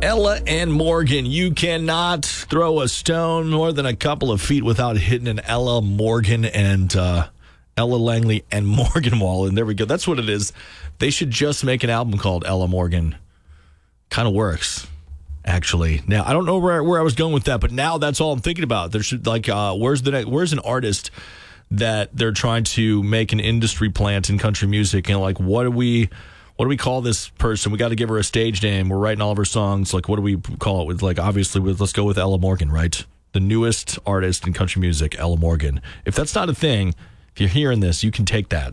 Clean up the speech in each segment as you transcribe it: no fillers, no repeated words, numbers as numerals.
Ella and Morgan. You cannot throw a stone more than a couple of feet without hitting an Ella Morgan and Ella Langley and Morgan Wallen. There we go. That's what it is. They should just make an album called Ella Morgan. Kind of works, actually. Now, I don't know where I was going with that, but now that's all I'm thinking about. There should where's an artist that they're trying to make an industry plant in country music, and like what do we call this person? We got to give her a stage name. We're writing all of her songs. Like, what do we call it? With let's go with Ella Morgan, right? The newest artist in country music, Ella Morgan. If that's not a thing, if you're hearing this, you can take that.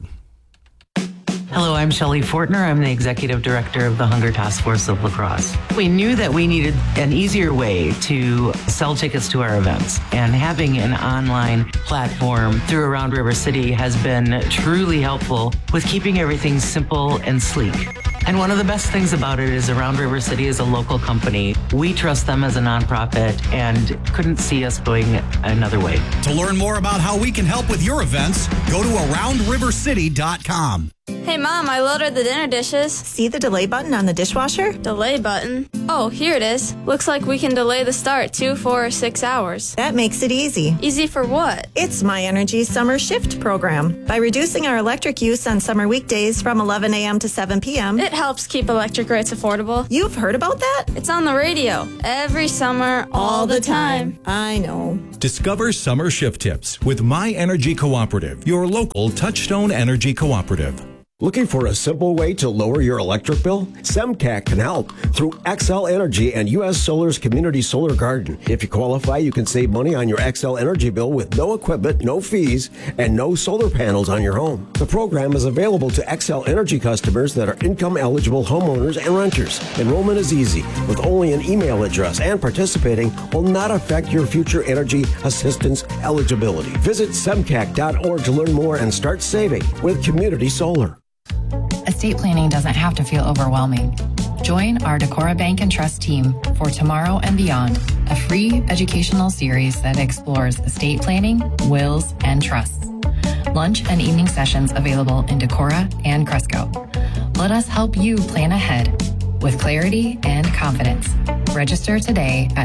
Hello, I'm Shelley Fortner. I'm the Executive Director of the Hunger Task Force of La Crosse. We knew that we needed an easier way to sell tickets to our events, and having an online platform through Around River City has been truly helpful with keeping everything simple and sleek. And one of the best things about it is Around River City is a local company. We trust them as a nonprofit and couldn't see us going another way. To learn more about how we can help with your events, go to AroundRiverCity.com. Hey, Mom, I loaded the dinner dishes. See the delay button on the dishwasher? Delay button? Oh, here it is. Looks like we can delay the start 2, 4, or 6 hours. That makes it easy. Easy for what? It's My Energy Summer Shift program. By reducing our electric use on summer weekdays from 11 a.m. to 7 p.m., it helps keep electric rates affordable. You've heard about that? It's on the radio. Every summer, all the time. I know. Discover summer shift tips with My Energy Cooperative, your local Touchstone Energy Cooperative. Looking for a simple way to lower your electric bill? SEMCAC can help through Xcel Energy and U.S. Solar's Community Solar Garden. If you qualify, you can save money on your Xcel Energy bill with no equipment, no fees, and no solar panels on your home. The program is available to Xcel Energy customers that are income-eligible homeowners and renters. Enrollment is easy, with only an email address, and participating will not affect your future energy assistance eligibility. Visit semcac.org to learn more and start saving with Community Solar. Estate planning doesn't have to feel overwhelming. Join our Decorah Bank and Trust team for Tomorrow and Beyond, a free educational series that explores estate planning, wills, and trusts. Lunch and evening sessions available in Decorah and Cresco. Let us help you plan ahead with clarity and confidence. Register today at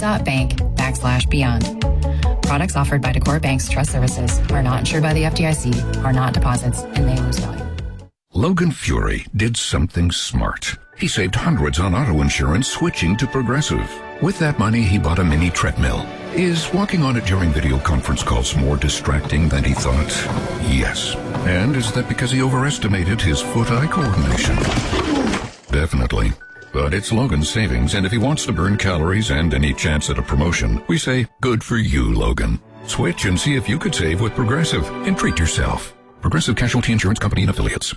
decorah.bank/beyond. Products offered by Decorah Bank's Trust Services are not insured by the FDIC, are not deposits, and may lose value. Logan Fury did something smart. He saved hundreds on auto insurance switching to Progressive. With that money, he bought a mini treadmill. Is walking on it during video conference calls more distracting than he thought? Yes. And is that because he overestimated his foot-eye coordination? Definitely. But it's Logan's savings, and if he wants to burn calories and any chance at a promotion, we say, good for you, Logan. Switch and see if you could save with Progressive and treat yourself. Progressive Casualty Insurance Company and Affiliates.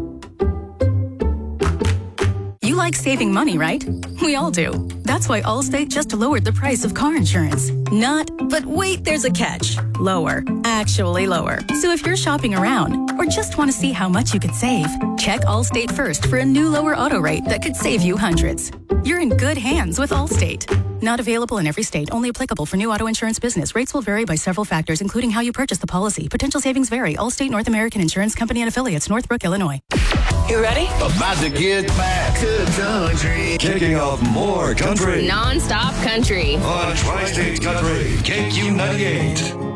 You like saving money, right? We all do. That's why Allstate just lowered the price of car insurance. But wait, there's a catch. Lower. Actually lower. So if you're shopping around or just want to see how much you could save, check Allstate first for a new lower auto rate that could save you hundreds. You're in good hands with Allstate. Not available in every state. Only applicable for new auto insurance business. Rates will vary by several factors, including how you purchase the policy. Potential savings vary. Allstate North American Insurance Company and Affiliates, Northbrook, Illinois. You ready? About to get back to country. Kicking off more country. Non-stop country. On Tri-State Country, KQ98.